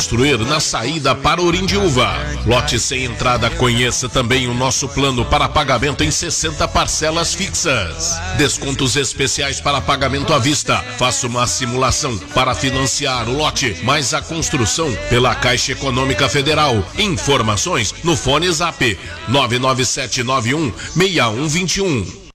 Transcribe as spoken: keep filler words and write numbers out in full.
construir na saída para Orindiúva. Lote sem entrada. Conheça também o nosso plano para pagamento em sessenta parcelas fixas. Descontos especiais para pagamento à vista. Faça uma simulação para financiar o lote mais a construção pela Caixa Econômica Federal. Informações no fone Zap nove nove sete nove um seis um dois um.